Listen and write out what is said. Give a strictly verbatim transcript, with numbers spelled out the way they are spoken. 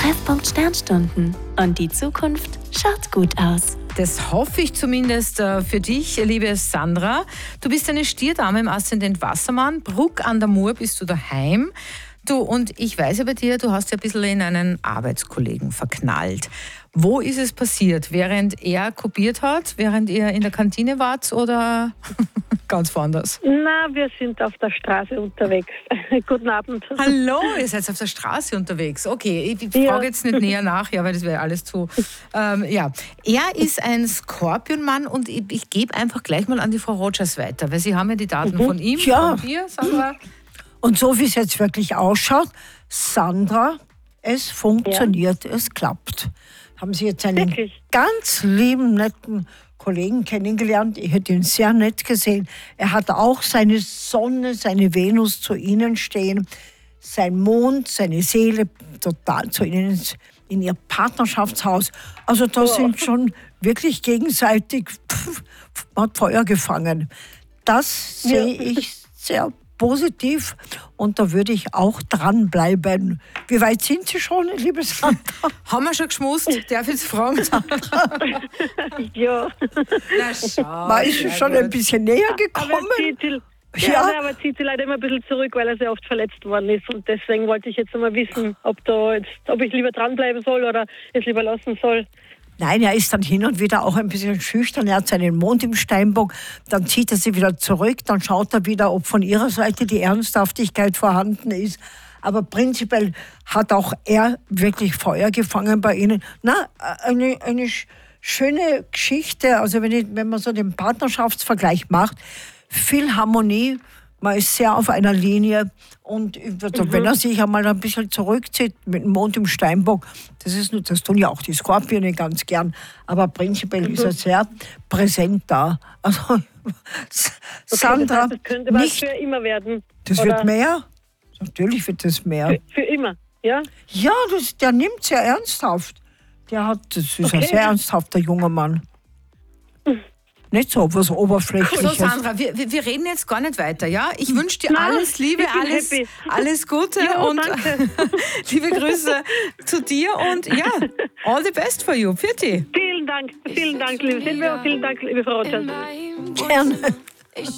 Treffpunkt Sternstunden. Und die Zukunft schaut gut aus. Das hoffe ich zumindest äh, für dich, liebe Sandra. Du bist eine Stierdame im Aszendent Wassermann. Bruck an der Mur bist du daheim. Du, und ich weiß ja bei dir, du hast ja ein bisschen in einen Arbeitskollegen verknallt. Wo ist es passiert? Während er kopiert hat, während ihr in der Kantine wart oder ganz woanders? Na, wir sind auf der Straße unterwegs. Guten Abend. Hallo, ihr seid auf der Straße unterwegs. Okay, ich Ja. frage jetzt nicht näher nach, ja, weil das wäre alles zu... Ähm, ja, er ist ein Skorpionmann und ich, ich gebe einfach gleich mal an die Frau Rogers weiter, weil Sie haben ja die Daten von ihm, Ja. von dir, Sandra. Und so wie es jetzt wirklich ausschaut, Sandra, es funktioniert, es klappt. Haben Sie jetzt einen Wirklich? ganz lieben, netten Kollegen kennengelernt. Ich hätte ihn sehr nett gesehen. Er hat auch seine Sonne, seine Venus zu Ihnen stehen, sein Mond, seine Seele total zu Ihnen ins- in Ihr Partnerschaftshaus. Also da sind schon wirklich gegenseitig pff, hat Feuer gefangen. Das sehe ich sehr positiv und da würde ich auch dranbleiben. Wie weit sind Sie schon, liebe Sandra? Haben wir schon geschmust? Darf ich jetzt fragen? Ja. Na schau. War ich sehr schon gut. ein bisschen näher Aber gekommen? er zieht sie, Ja. ja, nein, aber er zieht sie leider immer ein bisschen zurück, weil er sehr oft verletzt worden ist. Und deswegen wollte ich jetzt einmal wissen, ob, da jetzt, ob ich lieber dranbleiben soll oder es lieber lassen soll. Nein, er ist dann hin und wieder auch ein bisschen schüchtern. Er hat seinen Mond im Steinbock. Dann zieht er sie wieder zurück. Dann schaut er wieder, ob von ihrer Seite die Ernsthaftigkeit vorhanden ist. Aber prinzipiell hat auch er wirklich Feuer gefangen bei Ihnen. Na, eine, eine sch- schöne Geschichte. Also wenn, ich, wenn man so den Partnerschaftsvergleich macht, viel Harmonie. Man ist sehr auf einer Linie und ich würd sagen, wenn er sich einmal ein bisschen zurückzieht mit dem Mond im Steinbock, das, ist, nur- das tun ja auch die Skorpione ganz gern, aber prinzipiell ist er sehr präsent da. Also Sandra, Okay, das heißt, das könnte was nicht, für immer werden. das Oder wird mehr. Natürlich wird das mehr. Für, für immer, ja? Ja, das, der nimmt sehr ernsthaft. Der hat, das ist ein Okay. sehr ernsthafter junger Mann. Nicht so was So, Oberflächliches. Sandra, wir, wir wir reden jetzt gar nicht weiter, ja? Ich wünsche dir Nein, alles Liebe, ich bin alles, happy. alles Gute Jo, und danke. liebe Grüße zu dir und ja, all the best for you. Pfiat. Vielen Dank, vielen Dank, liebe Silvia, vielen Dank, liebe Frau Rogers. Gerne.